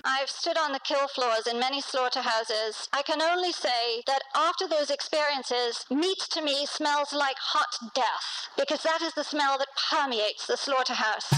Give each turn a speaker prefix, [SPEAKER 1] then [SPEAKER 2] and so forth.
[SPEAKER 1] I've stood on the kill floors in many slaughterhouses. I can only say that after those experiences, meat to me smells like hot death, because that is the smell that permeates the slaughterhouse.